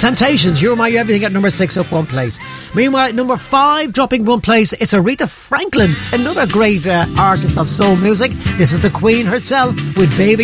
Temptations, You're My Everything at number 6, up one place. Meanwhile, at number 5, dropping one place, it's Aretha Franklin, another great artist of soul music. This is the Queen herself with Baby